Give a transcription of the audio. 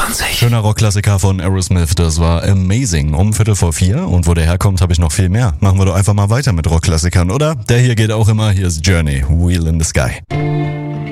Schöner Rockklassiker von Aerosmith, das war Amazing um 3:45. Und wo der herkommt, habe ich noch viel mehr. Machen wir doch einfach mal weiter mit Rockklassikern, oder? Der hier geht auch immer, hier ist Journey, Wheel in the Sky.